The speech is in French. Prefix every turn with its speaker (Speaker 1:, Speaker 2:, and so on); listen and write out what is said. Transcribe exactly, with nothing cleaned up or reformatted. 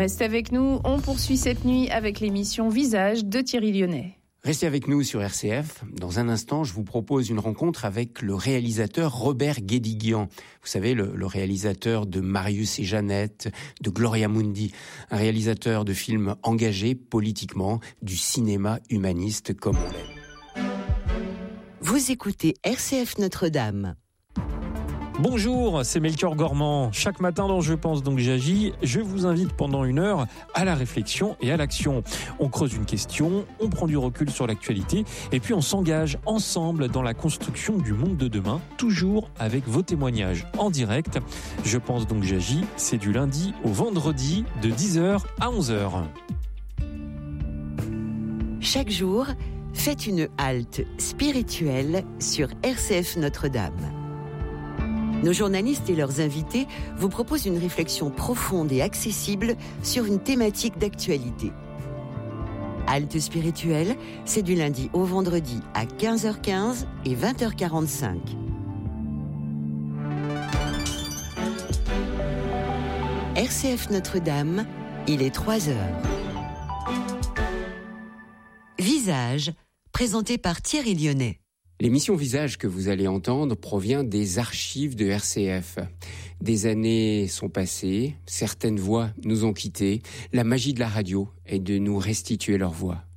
Speaker 1: Restez avec nous, on poursuit cette nuit avec l'émission Visage de Thierry Lyonnais.
Speaker 2: Restez avec nous sur R C F. Dans un instant, je vous propose une rencontre avec le réalisateur Robert Guédiguian. Vous savez, le, le réalisateur de Marius et Jeannette, de Gloria Mundi. Un réalisateur de films engagés politiquement, du cinéma humaniste comme on l'aime.
Speaker 3: Vous écoutez R C F Notre-Dame.
Speaker 4: Bonjour, c'est Melchior Gormand. Chaque matin dans Je pense donc j'agis, je vous invite pendant une heure à la réflexion et à l'action. On creuse une question, on prend du recul sur l'actualité et puis on s'engage ensemble dans la construction du monde de demain, toujours avec vos témoignages en direct. Je pense donc j'agis, c'est du lundi au vendredi de dix heures à onze heures.
Speaker 3: Chaque jour, faites une halte spirituelle sur R C F Notre-Dame. Nos journalistes et leurs invités vous proposent une réflexion profonde et accessible sur une thématique d'actualité. Halte spirituelle, c'est du lundi au vendredi à quinze heures quinze et vingt heures quarante-cinq. R C F Notre-Dame, il est trois heures. Visage, présenté par Thierry Lyonnais.
Speaker 2: L'émission Visage que vous allez entendre provient des archives de R C F. Des années sont passées, certaines voix nous ont quittés. La magie de la radio est de nous restituer leur voix.